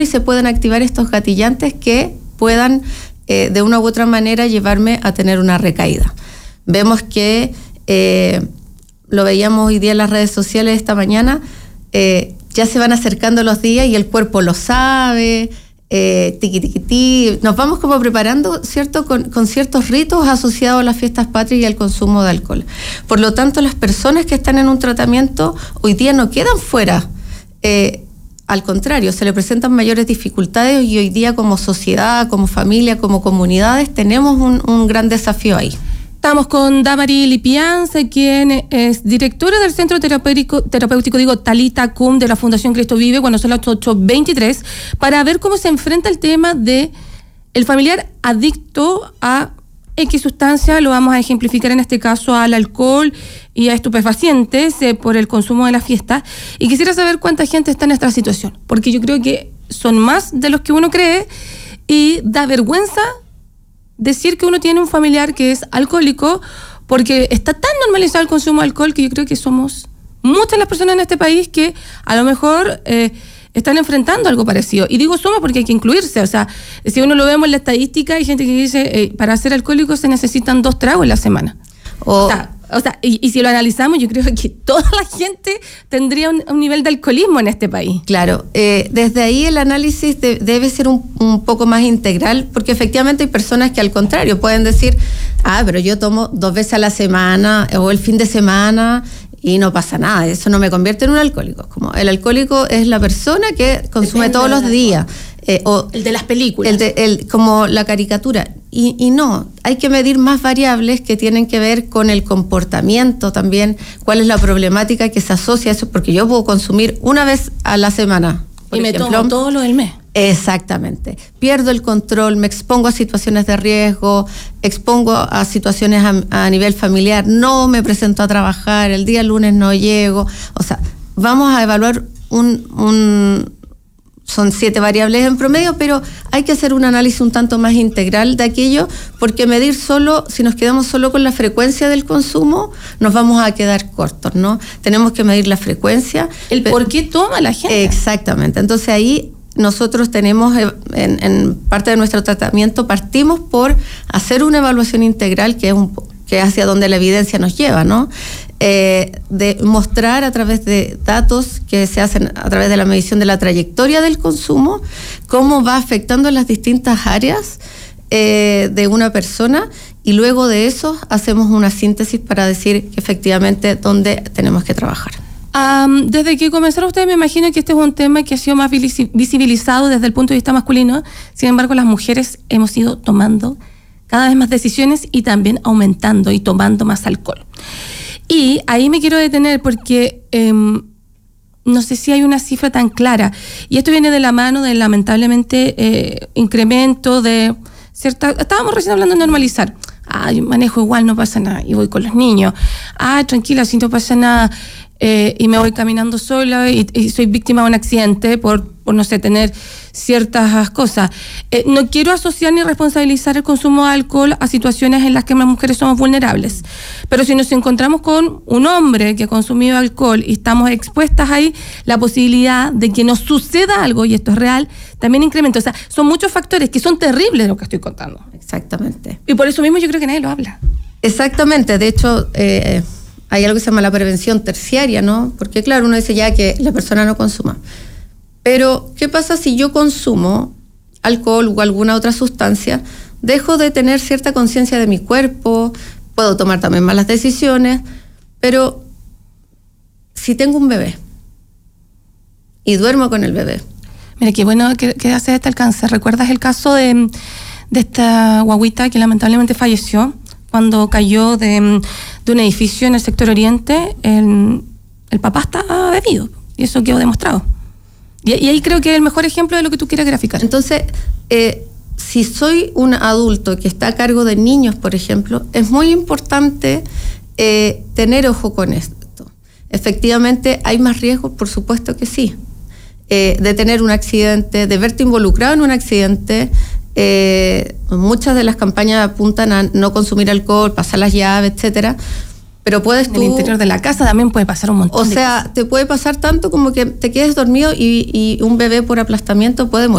y se pueden activar estos gatillantes que puedan de una u otra manera llevarme a tener una recaída. Vemos que, lo veíamos hoy día en las redes sociales esta mañana, ya se van acercando los días y el cuerpo lo sabe, tiqui, nos vamos como preparando, ¿cierto?, con ciertos ritos asociados a las fiestas patrias y al consumo de alcohol. Por lo tanto, las personas que están en un tratamiento hoy día no quedan fuera. Al contrario, se le presentan mayores dificultades y hoy día como sociedad, como familia, como comunidades, tenemos un gran desafío ahí. Estamos con Damari Lipianza, quien es directora del Centro Terapéutico Talita Cum de la Fundación Cristo Vive, cuando son las 8:23, para ver cómo se enfrenta el tema de el familiar adicto a X sustancia. Lo vamos a ejemplificar en este caso al alcohol y a estupefacientes por el consumo de las fiestas. Y quisiera saber cuánta gente está en esta situación, porque yo creo que son más de los que uno cree y da vergüenza decir que uno tiene un familiar que es alcohólico, porque está tan normalizado el consumo de alcohol que yo creo que somos muchas las personas en este país que a lo mejor están enfrentando algo parecido. Y digo somos porque hay que incluirse. O sea, si uno lo vemos en la estadística, hay gente que dice para ser alcohólico se necesitan 2 tragos en la semana. O sea, y si lo analizamos, yo creo que toda la gente tendría un nivel de alcoholismo en este país. Claro, desde ahí el análisis debe ser un poco más integral, porque efectivamente hay personas que al contrario pueden decir, pero yo tomo 2 veces a la semana o el fin de semana y no pasa nada, eso no me convierte en un alcohólico. Como el alcohólico es la persona que consume todos los días. O el de las películas. Como la caricatura. Y no, hay que medir más variables que tienen que ver con el comportamiento también, cuál es la problemática que se asocia a eso, porque yo puedo consumir 1 vez a la semana. Y me tomo todo lo del mes. Exactamente. Pierdo el control, me expongo a situaciones de riesgo, expongo a situaciones a nivel familiar, no me presento a trabajar, el día lunes no llego. O sea, vamos a evaluar son 7 variables en promedio, pero hay que hacer un análisis un tanto más integral de aquello, porque medir solo, si nos quedamos solo con la frecuencia del consumo, nos vamos a quedar cortos, ¿no? Tenemos que medir la frecuencia. El por qué toma la gente. Exactamente. Entonces ahí nosotros tenemos, en parte de nuestro tratamiento, partimos por hacer una evaluación integral, que es hacia donde la evidencia nos lleva, ¿no? De mostrar a través de datos que se hacen a través de la medición de la trayectoria del consumo, cómo va afectando las distintas áreas de una persona, y luego de eso hacemos una síntesis para decir que efectivamente dónde tenemos que trabajar. Desde que comenzaron ustedes, me imagino que este es un tema que ha sido más visibilizado desde el punto de vista masculino. Sin embargo, las mujeres hemos ido tomando cada vez más decisiones y también aumentando y tomando más alcohol. Y ahí me quiero detener porque no sé si hay una cifra tan clara. Y esto viene de la mano del lamentablemente incremento de cierta... Estábamos recién hablando de normalizar. Yo manejo igual, no pasa nada. Y voy con los niños. Tranquila, si no pasa nada. Y me voy caminando sola y soy víctima de un accidente por no sé, tener ciertas cosas. No quiero asociar ni responsabilizar el consumo de alcohol a situaciones en las que las mujeres somos vulnerables, pero si nos encontramos con un hombre que ha consumido alcohol y estamos expuestas ahí, la posibilidad de que nos suceda algo, y esto es real, también incrementa. O sea, son muchos factores que son terribles lo que estoy contando. Exactamente. Y por eso mismo yo creo que nadie lo habla. Exactamente. De hecho, hay algo que se llama la prevención terciaria, ¿no? Porque claro, uno dice ya que la persona no consuma. Pero, ¿qué pasa si yo consumo alcohol o alguna otra sustancia? Dejo de tener cierta conciencia de mi cuerpo, puedo tomar también malas decisiones, pero si tengo un bebé y duermo con el bebé. Mira, qué bueno que hace este alcance. ¿Recuerdas el caso de esta guaguita que lamentablemente falleció cuando cayó de un edificio en el sector oriente? El papá estaba bebido y eso quedó demostrado. Y ahí creo que es el mejor ejemplo de lo que tú quieres graficar. Entonces, si soy un adulto que está a cargo de niños, por ejemplo, es muy importante tener ojo con esto. Efectivamente, ¿hay más riesgos? Por supuesto que sí. De tener un accidente, de verte involucrado en un accidente. Muchas de las campañas apuntan a no consumir alcohol, pasar las llaves, etcétera. Pero puedes En el interior de la casa también puede pasar un montón de cosas. te puede pasar tanto como que te quedes dormido y un bebé por aplastamiento puede morir.